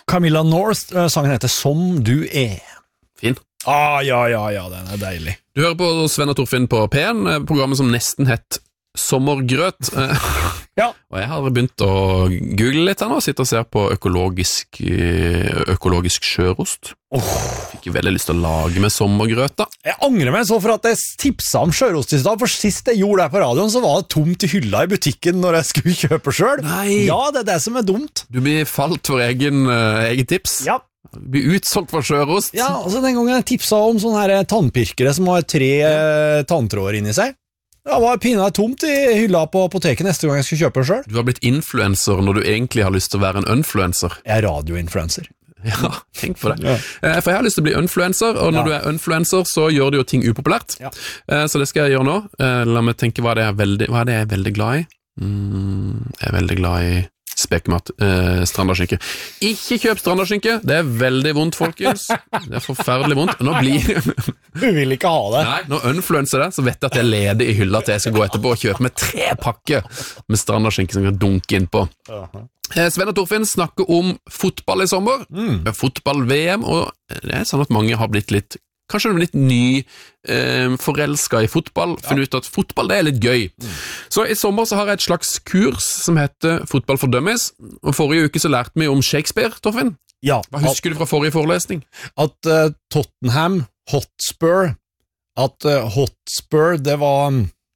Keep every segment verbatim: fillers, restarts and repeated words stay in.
Camilla North, sangen heter Som du er. Fin. Ah, ja, ja, ja, den er deilig. Du hører på Sven og Torfinn på P en, programmet som nesten hett Sommergrøt. Ja. Og jeg har begynt å google litt her nå, sitte og se på økologisk, økologisk sjørost. Oh. Fikk veldig lyst til å lage med sommergrøt da. Jeg angrer meg så for at jeg tipsa om sjørost i stad, for sist jeg gjorde det på radioen, så var det tomt i hylla i butikken når jeg skulle kjøpe selv. Nei. Ja, det er det som er dumt. Du blir falt for egen, uh, egen tips. Ja. Du blir utsolgt for sjørost. Ja, altså den gangen jeg tipsa om sånne her tannpirkere som har tre eh, tanntråder inni seg. Det var pinlig tomt i hylla på apoteket neste gang jeg skulle kjøpe det selv. Du har blitt influencer når du egentlig har lyst til å være en unfluencer. Jeg er radioinfluencer. Ja, tenk på det. Ja. Eh, for jeg har lyst til å bli unfluencer, og når Ja. du er unfluencer, så gjør du jo ting upopulært. Ja. Eh, så det skal jeg gjøre nå. Eh, la meg tenke hva det er veldig, hva er det jeg er veldig glad i. Mm, jeg er veldig glad i spekemat, eh, strandaskinke. Ikke kjøp strandaskinke, det er veldig vondt, folkens. Det er forferdelig vondt. Nå blir... Du vil ikke ha det. Nei, når unfluencer det, så vet jeg at jeg leder i hylla til jeg skal gå etterpå og kjøpe med tre pakker med strandaskinke som jeg kan dunke inn på. Uh-huh. Eh, Sven og Torfinn snakker om fotball i sommer, Mm. fotball-V M, og det er sånn at mange har blitt litt, kanskje litt ny eh, forelsket i fotball, funnet ut at fotball det er litt gøy. Mm. Så i sommer så har jeg et slags kurs som heter Fotball for Dummies, og forrige uke så lærte vi om Shakespeare, Torfinn. Ja, Hva husker du fra forrige forelesning? at uh, Tottenham Hotspur at uh, Hotspur det var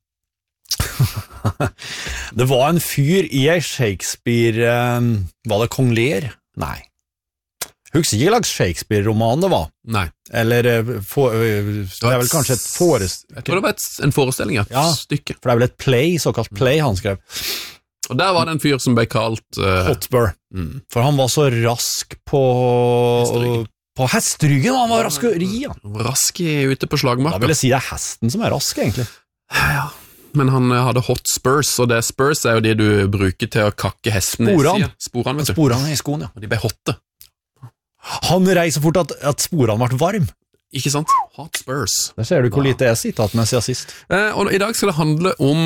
det var en fyr i ei Shakespeare um, var det Kong Lear? Nei husker ikke hva slags Shakespeare-roman det var Nei. eller uh, for, uh, det er vel kanskje et forest Jeg tror det var et, en forestilling, et Ja. stykke. for det er vel et play, såkalt play han skrev Og der var det en fyr som ble kalt uh, Hotspur, mm, for han var så rask på Hesteryggen. på hesteryggen, han var rask å ri han. rask i, ute på Da slagmarka. vil jeg si det er hesten som er rask egentlig. Ja, men han eh, hadde hot spurs, og det spurs er jo de du bruker til å kakke hestene Sporene. i siden. Sporene, vet du. Sporene i skoen, ja. Og de ble hotte, Han reiser så fort at, at sporene ble varm. ikke sant? Hot spurs. Der ser du hvor lite jeg sitter med siden sist. Eh, og i dag skal det handle om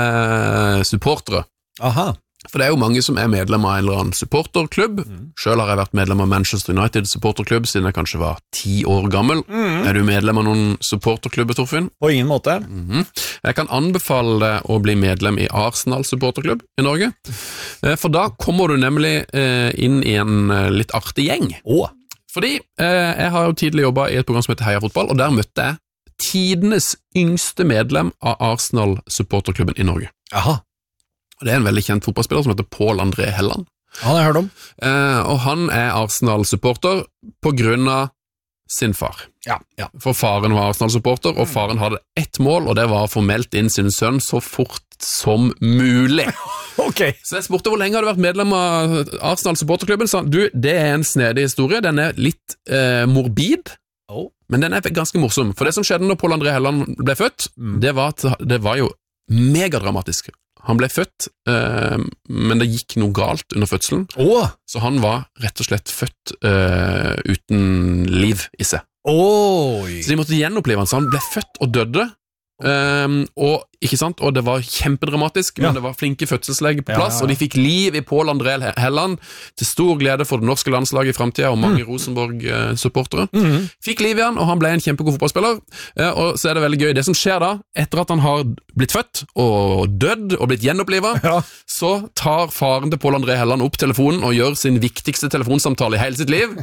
eh, supportere. Aha. For det er jo mange som er medlem av en eller annen supporterklubb. Mm. Selv har jeg vært medlem av Manchester United supporterklubb siden jeg kanskje var ti år gammel. Mm. Er du medlem av noen supporterklubber, Torfinn? På ingen måte. Mhm. Jeg kan anbefale deg å bli medlem i Arsenal supporterklubb i Norge, Eh, for da kommer du nemlig eh, inn i en eh, litt artig gjeng. Åh. Fordi eh, jeg har jo tidligere jobbet i et program som heter Heia Fotball, og der møtte jeg tidenes yngste medlem av Arsenal supporterklubben i Norge. Aha. Og det er en veldig kjent fotballspiller som heter Pål André Helland. Han har jeg hørt om. Eh, og han er Arsenal-supporter på grunn av sin far. Ja, ja. For faren var Arsenal-supporter, og faren hadde ett mål, og det var å få meldt inn sin sønn så fort som mulig. Ok. Så jeg spurte hvor lenge har du vært medlem av Arsenal-supporterklubben, sa han, du, det er en snedig historie, den er litt eh, morbid, Oh. men den er ganske morsom. For det som skjedde når Pål André Helland ble født, Mm. det, var at, det var jo megadramatisk. Han ble født, eh, men det gikk noe galt under fødselen, Åh. så han var rett og slett født eh, uten liv i seg. Oi. Så de måtte gjenopplive han, så han ble født og døde, Um, og, ikke sant? Og det var kjempedramatisk, men Ja. det var flinke fødselsleger på Ja, plass, ja, ja. og de fikk liv i Pål André Helland, til stor glede for det norske landslaget i fremtiden, og mange Rosenborg-supportere. Mhm. Fikk liv i han, og han ble en kjempegod fotballspiller, eh, og så er det veldig gøy. Det som skjer da, etter at han har blitt født, og dødd, og blitt gjenopplivet, Ja. så tar faren til Pål André Helland opp telefonen og gjør sin viktigste telefonsamtale i hele sitt liv.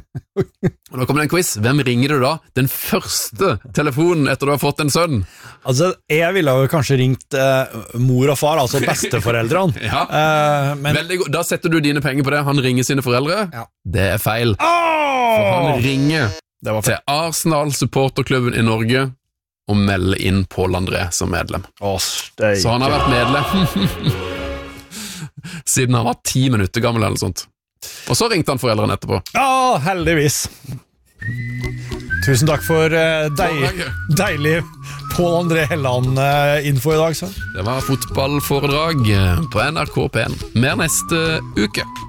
Og da kommer det en quiz. Hvem ringer du da? Den første telefonen etter du har fått en sønn. Altså, jeg ville jo kanskje ringt eh, mor og far, altså besteforeldrene. Ja. Eh, men... Veldig god. Da setter du dine penger på det. Han ringer sine foreldre. Ja. Det er feil. For han ringer Det var feil. til Arsenal supporterklubben i Norge og melder inn Pål André som medlem. Å, steik. Så han har vært medlem siden han var ti minutter gammel eller sånt. Og så ringte han foreldrene etterpå. Ja, heldigvis. Tusen takk for eh, deig, deilig Pål André Helland-info i dag, så. Det var fotballforedrag på N R K P en. Mer neste uke.